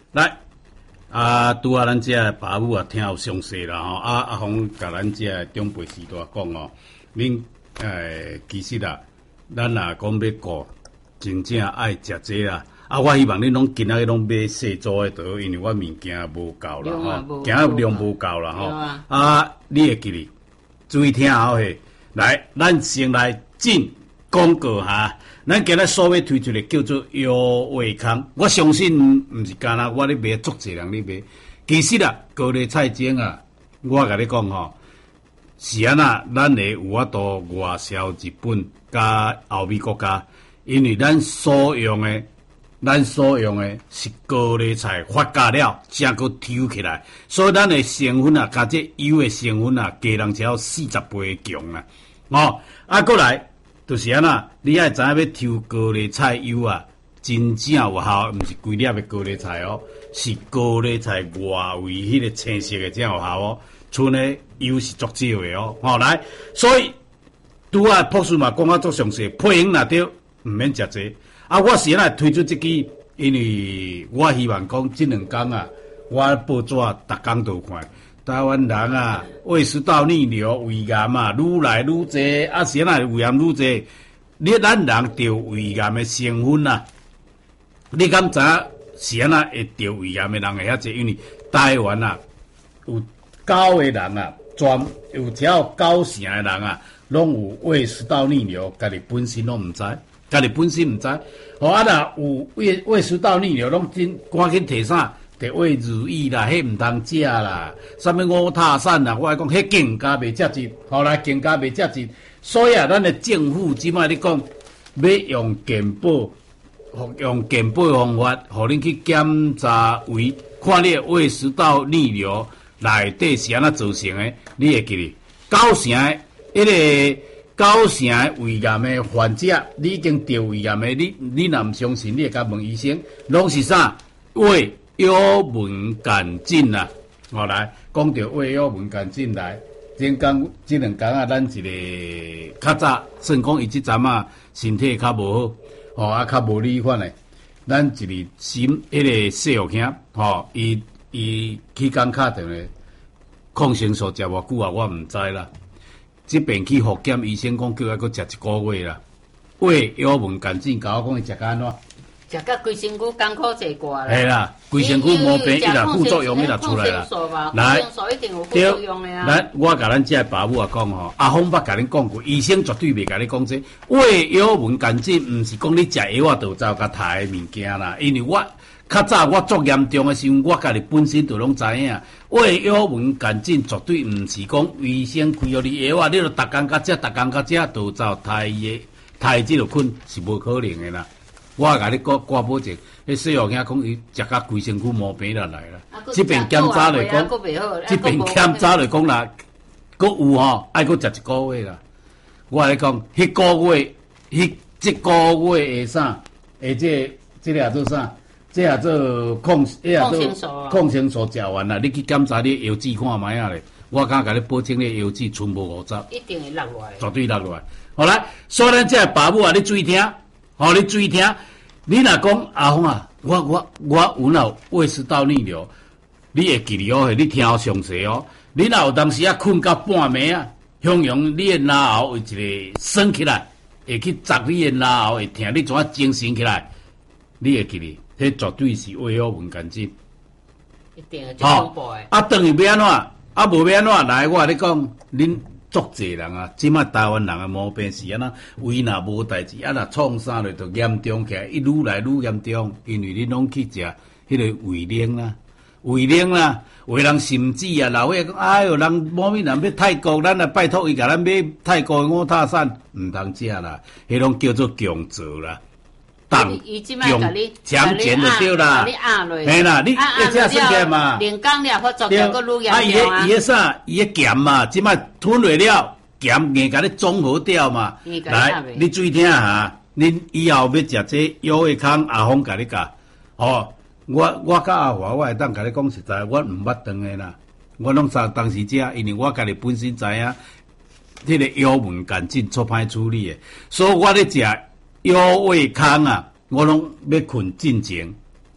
来拄啊，咱这爸母啊听有详细啦吼，阿峰甲咱这长辈时代讲哦，恁其实啦，咱若讲要顾，真正爱食这啦。我希望恁拢今仔日拢买细组的稻，因为我物件无够啦吼，今仔量无够啦吼。你会记哩，注意听好嘿。来，咱先来进广告哈。咱今日所要推出的叫做优惠康，我相信毋是干那我咧卖，足侪人咧卖。其实啊，高丽菜种啊，我甲你讲吼，是安那，咱会有法度外销日本甲欧美国家，因为咱所用的是高丽菜发酵了，才搁抽起来，所以咱的成分啊，加这油的成分啊，加人才有40倍强啊！过来就是安那，你爱知影要抽高丽菜油啊，真正有效，毋是规粒的高丽菜哦，是高丽菜外围迄个青色的才有效哦，剩的油是足少的哦。来，所以拄啊，博士嘛讲啊足详细，配型若对，毋免食这。我是安推出这支，因为我希望讲这2天啊，我报纸逐工都看，台湾人啊，胃食道逆流、胃癌啊，愈来愈多，是安胃癌愈多，咱人得胃癌的成分啊，你敢知是安会得胃癌的人会遐济？因为台湾啊，有9个人啊，有超9成的人啊，拢有胃食道逆流，家己本身拢毋知。家己本身毋知，若有胃食道逆流，拢真赶紧摕啥？摕胃如意啦，迄毋通食啦。啥物五塔散啦，我讲迄更加袂接近，后来更加袂接近。所以啊，咱的政府即摆咧讲，要用健保方法，互恁去检查胃，看你的胃食道逆流内底是安怎造成的。你会记哩？9成的迄个。9成的胃癌的患者，你已经得胃癌的，你若毋相信，你会甲问医生，拢是啥？胃幽门杆菌啦。来讲到胃幽门杆菌来，这2天啊，咱一个较早算讲伊即阵啊，身体较无好，较无理款的，咱一个迄个细学兄，伊去工敲电话，抗生素食偌久啊，我毋知啦。这边去复检医生讲，叫我搁食1个月啦。胃幽门杆菌，甲我讲伊食甲安怎？ 食甲规身躯艰苦坐挂啦。 系啦，规身躯毛病伊若副作用伊若出来啦。 来，抗生素一定有副作用的啊。 来，我甲咱这爸母啊讲吼，阿峰捌甲恁讲过，医生绝对袂甲你讲这胃幽门杆菌，毋是讲你食药啊就走甲杀的物件啦，因为我。较早我足严重的时候，我家己本身就拢知影，胃幽门杆菌绝对毋是讲医生开互你药啊，你著逐工甲食，就走胎即落菌是无可能的啦。我甲你挂保证，迄细路囝讲伊食甲规身躯毛病就来啦。即边检查来讲，即边检查来讲啦，佫有吼，爱佫食1个月啦。我来讲，迄个月，即个月下啥？下这个做啥？这也做抗生素食完啦，你去检查你腰子看卖啊咧。我敢甲你保证，你腰子全无50， 一定会落来， 绝对落来。好来，所以咱这爸母啊，你注意听，你注意听。你若讲阿峰啊，我有脑胃食道逆流，你会记哩哦，你听好详细哦。你若有当时啊困到半暝啊，向你的脑后有一个升起来，会去砸你的脑后会疼，你怎啊精神起来？你会记哩？迄绝对是胃幽门杆菌， 一定会真恐怖诶。 等于要安怎？无要安怎？来，我甲你讲，恁足侪人啊，即摆台湾人诶毛病是安那，胃若无代志，若创啥咧，就严重起来，愈来愈严重，因为恁拢去食迄个胃冷啦，有人甚至啊，老伙讲，哎哟，人某物人要泰国，咱啊拜托伊甲咱买泰国诶五塔散，毋通食啦，迄拢叫做强做啦。 用强碱就对啦，嘿啦，你这样生起来嘛？ 连讲了发作就搁愈严重啊！ 伊个啥？伊个咸嘛，即摆吞落了，咸硬甲你综合掉嘛。来，你注意听哈，恁以后要食这药的康阿峰甲你教。我甲阿华，我会当甲你讲实在，我毋捌长的啦，我拢当时食，因为我家己本身知影，迄个幽门杆菌足歹处理的，所以我咧食。药胃康啊，我拢要困进前，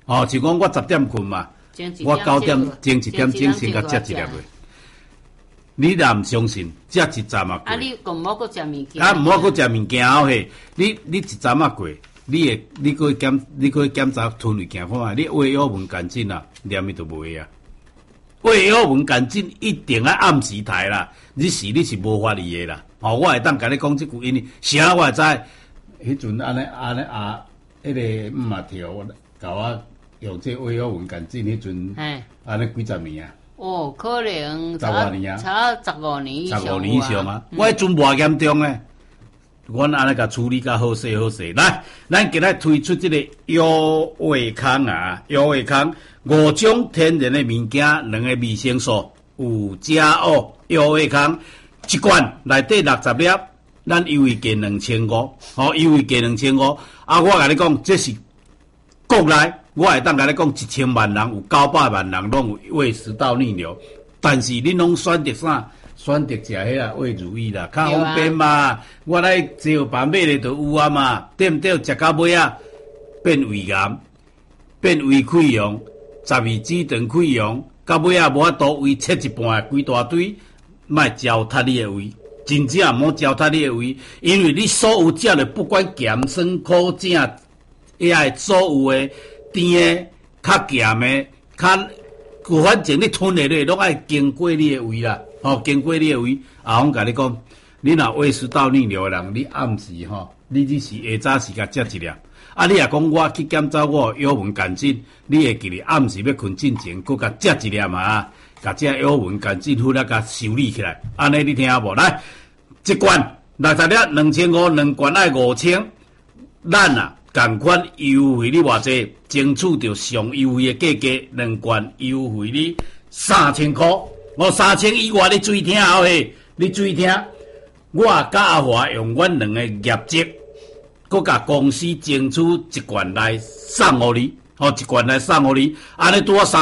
哦，就讲我10点困嘛，我9点前1点钟先甲食一粒的。你若唔相信，食一站啊过。 啊，你讲莫搁食物件。 啊，唔好搁食物件哦嘿！你一站啊过，你搁检查吞胃镜看下，你胃药闻干净啦，念伊就袂啊。胃药闻干净一定要按时抬啦，你是无法理的啦。哦，我会当甲你讲即句，因为啥我会知。迄阵安尼迄个嘛跳，甲我用这胃药闻干净，迄阵安尼几十年啊。 哦，可能 15年啊， 差15年以上。 15年以上啊！我迄阵无严重诶，阮安尼甲处理甲好势好势。来，咱今日推出这个药胃康啊，药胃康5种天然的物件，2个维生素，有加哦，药胃康一罐内底60粒，咱优惠价2500，好，优惠价2500。啊，我甲你讲，这是国内。我会当甲你讲，1000万人有900万人拢有胃食道逆流，但是恁拢选择啥？选择食迄个胃如意啦，较方便嘛。我来石油版买的就有啊嘛，对毋对？食到尾啊，变胃癌，变胃溃疡，十二指肠溃疡，到尾啊无法度胃切一半，规大堆，莫糟蹋你的胃，真正莫糟蹋你的胃，因为你所有食的不管咸酸苦正，遐所有的。甜的、较咸的、反正你吞下去拢爱经过你的胃啦，经过你的胃。啊，我甲你讲，你若胃食道逆流的人，你暗时你只是下早时甲食一粒。啊，你若讲我去检查我腰纹干净，你会记得暗时要困之前，搁甲食一粒嘛，甲这腰纹干净好了，甲修理起来。安尼你听无？来，一罐60粒2500，2罐爱5000，咱啊。同款优惠你偌济，争取到上优惠的价格，2罐优惠你3000块。我3000以外，你注意听后嘿，你注意听。我甲阿华用阮2个业绩，搁甲公司争取1罐来送互你，1罐来送互你。安尼拄啊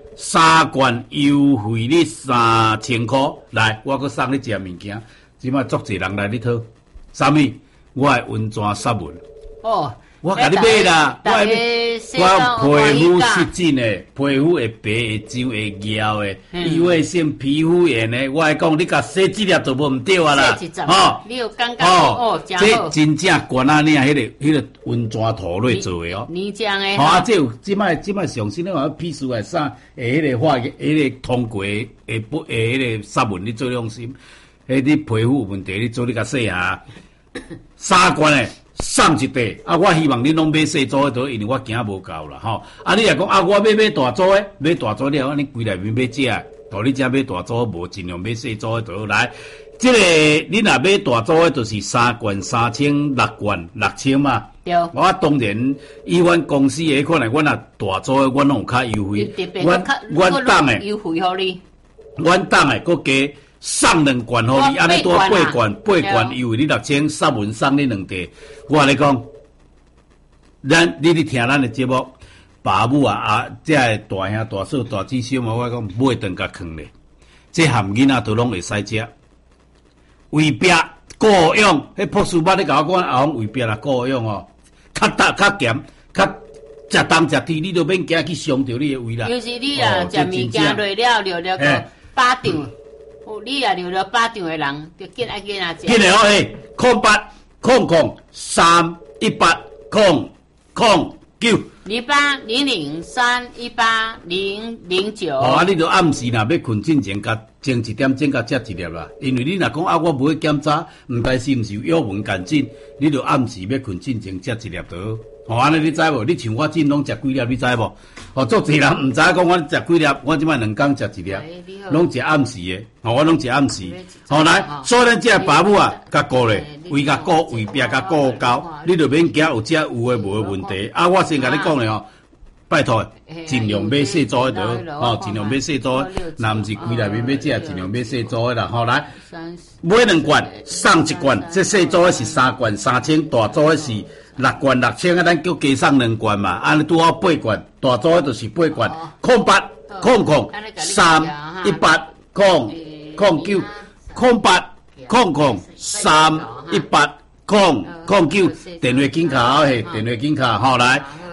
3罐优惠你3000块。来，我搁送你一件物件，即摆足侪人来你讨。啥物？我的温泉湿吻。 哦。 我甲你买啦，我皮肤湿疹的，皮肤会白会皱会痒的，异位性皮肤炎的，我来讲，你甲洗一粒就无唔对啊啦， 你有感觉哦， 这真正关啊领迄个温泉土类做的哦， 你讲的， 啊，这有即摆上新的话，皮肤的啥，迄个化迄个通过迄个湿纹你做用心，迄你皮肤有问题，你做你甲洗下，3罐的。送一袋啊！我希望你拢买细组的，因为我惊无够啦吼。啊，你若讲啊，我买大组的，买大组了，你规内面买食，到你遮买大组无，尽量买细组的就好来。这个你若买大组的，就是3罐3000，6罐6000嘛。对。我当然，以阮公司的可能，阮若大组的，阮拢有较优惠。阮当的优惠互你。 阮当的佮加。送2罐互你，安尼多8罐优惠你6000，3文送你2袋。我来讲，你听咱的节目，爸母啊，这大兄大嫂大姊小嘛，我讲买顿甲囥咧，这含囡仔都拢会使食。胃壁顾用，迄朴素巴你甲我讲，阿讲胃壁啦顾用哦，较咸，较食东食甜，你都免惊去伤着你的胃啦。 尤其你啊，食物件累了个巴掌。你也留了巴掌的人，就紧啊！ 紧的哦嘿，0800380009。0800380009。哦，啊，你著暗时若要困之前，甲前1点钟甲食一粒啦。因为你若讲啊，我无去检查，毋知是毋是腰纹干净，你著暗时要困之前食一粒就好。哦，安尼你知无？你像我真拢食几粒，你知无？哦，足侪人毋知讲我食几粒，我即摆2工食一粒，拢食暗时的。哦，我拢食暗时。好来，所以咱这爸母啊，甲顾咧，胃甲顾，胃壁甲顾够，你著免惊有有诶无诶问题。啊，我先甲你讲咧哦，拜托，尽量买细组诶就好，哦，尽量买细组，若毋是规内面要食，尽量买细组诶啦。好来，买2罐送1罐，这细组诶是3罐3000，大组诶是。6罐6000啊，咱叫加送2罐嘛，安尼拄好8罐，大组的就是8罐，0800380009，0800380009，电话紧卡嘿，电话紧卡，好来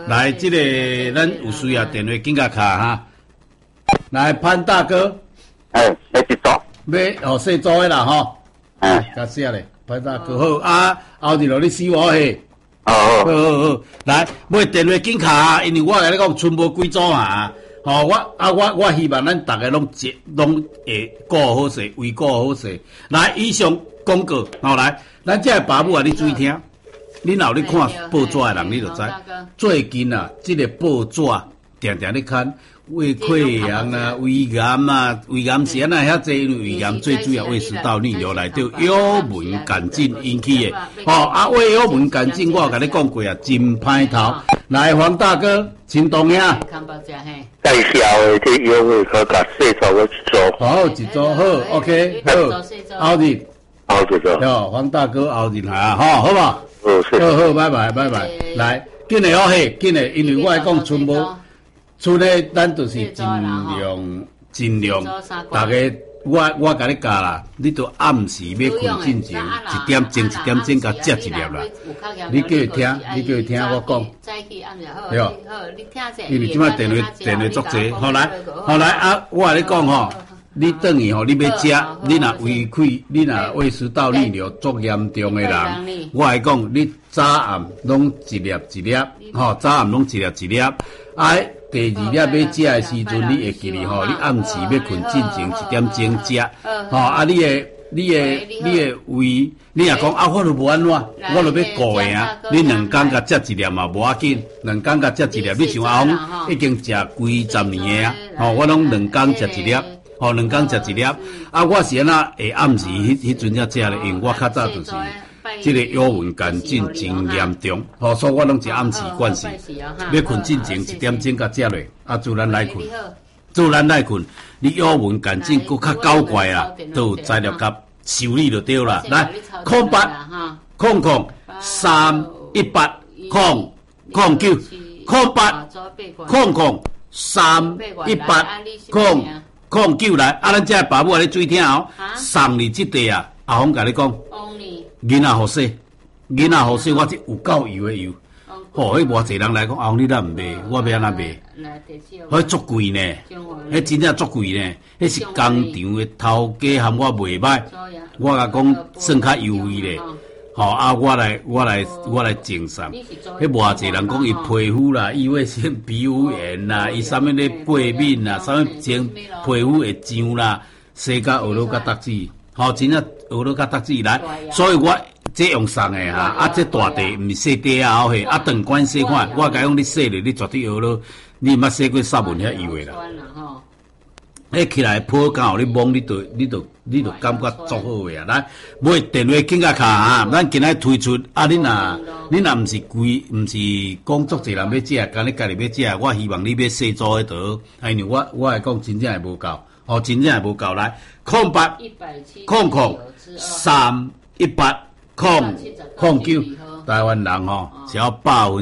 来，这个咱有需要电话紧甲卡哈。来，潘大哥。 要一组。 要哦，细组的啦吼。甲写咧，潘大哥好啊，后日落你死我嘿。好，来买电话紧卡，因为我甲你讲，剩无几组啊。我希望咱大家拢会顾好势，为顾好势。来，以上广告，来，咱这爸母啊，你注意听。你若你看报纸的人，你就知。最近啊，这个报纸常常咧看胃溃疡啊、胃癌啊、胃癌是安那遐济，胃癌最主要胃食道逆流内底幽门杆菌引起的。胃幽门杆菌我有甲你讲过啊，真歹头。来，黄大哥，请同兄。 介绍的这药物可甲细组个一组。 好，一组好 ，OK， 好，后日。 好，一组。 哟，黄大哥后日来啊，好吧？好，拜拜。来，紧的好嘿，紧的，因为我来讲剩咧，咱就是尽量，大家我甲你教啦，你都暗时要困之前1点钟甲食一粒啦。你叫伊听，我讲。对哦，因为即摆电话足济，好来啊！我甲你讲吼。你等于吼，你要食，你若胃溃，你若胃食道逆流足严重的人，我来讲，你早暗拢一粒，早暗拢一粒。第二粒要食的时阵，你会记哩吼，你暗时要困之前1点钟食，你的胃，你若讲我都无安怎，我都要顾的啊，你2天甲食一粒嘛无要紧，2天甲食一粒，你像阿红已经食几10年的啊，我拢2天食一粒。2天食一粒，我是安那会暗时迄阵才食咧，因为我较早就是这个幽门杆菌真严重，所以我拢是暗时惯势，要困之前1点钟甲食落，自然来困，你幽门杆菌佫较搞怪啊，都有材料甲修理就对啦。来，0800 318 009 0800 318 009来，咱这爸母你注意听哦。送你这块啊，阿峰甲你讲，囡仔好势，我这有够油的油。迄偌济人来讲，阿峰你哪唔卖？我要安怎卖？迄足贵呢，迄真正足贵呢。迄是工厂的头家含我卖歹，我甲讲算较优惠咧。我来赠送。迄偌济人讲伊皮肤啦，伊为先皮肤炎啦，伊啥物咧过敏啦，啥物前皮肤会痒啦，洗甲学落甲搭子，真正学落甲搭子来，所以我这用送的哈，这大地毋是细地啊，嘿，长管细款，我甲讲你洗咧，你绝对学落，你毋捌洗过沙文遐油的啦。起来破胶，你摸你就感觉足好的啊！来，买电话紧甲卡哈，咱今仔推出你若毋是讲足济人要食，干你家己要食，我希望你要细组迄道，因为我来讲真正会无够，真正会无够。来，08 00 318 009，台湾人只要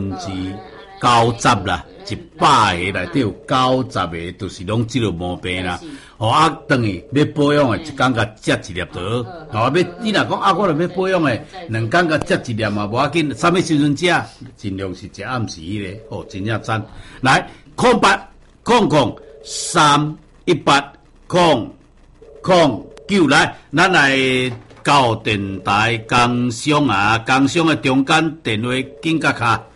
90%啦。100个内底有90个，就是拢即个毛病啦。等于要保养的，1天甲食一粒倒。你若讲我著要保养的，2天甲食一粒嘛无要紧。啥物时阵食，尽量是食暗时咧。真正赞。来，08 00 318 009来，咱来到电台工商的中间电话紧甲卡。